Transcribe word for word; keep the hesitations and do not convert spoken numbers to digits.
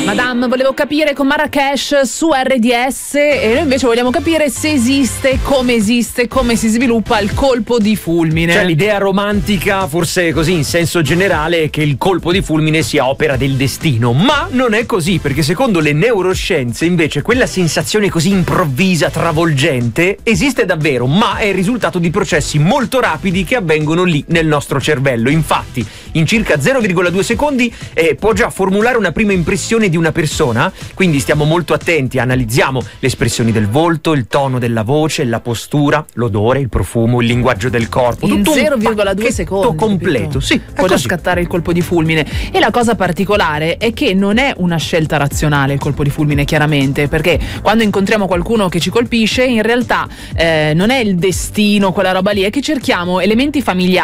Madame, volevo capire con Marrakesh su R D S e noi invece vogliamo capire se esiste, come esiste, come si sviluppa il colpo di fulmine. Cioè l'idea romantica, forse così in senso generale, è che il colpo di fulmine sia opera del destino, ma non è così, perché secondo le neuroscienze invece quella sensazione così improvvisa, travolgente, esiste davvero, ma è il risultato di processi molto rapidi che avvengono lì nel nostro cervello. Infatti in circa zero virgola due secondi eh, può già formulare una prima impressione di una persona, quindi stiamo molto attenti, analizziamo le espressioni del volto, il tono della voce, la postura, l'odore, il profumo, il linguaggio del corpo. In tutto zero virgola due secondi completo, sì, può già scattare il colpo di fulmine. E la cosa particolare è che non è una scelta razionale il colpo di fulmine, chiaramente, perché quando incontriamo qualcuno che ci colpisce in realtà eh, non è il destino, quella roba lì, è che cerchiamo elementi familiari